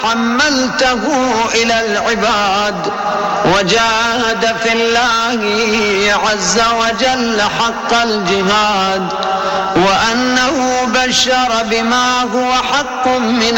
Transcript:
حملته إلى العباد، وجاهد في الله عز وجل حق الجهاد، وأنه بشر بما هو حق من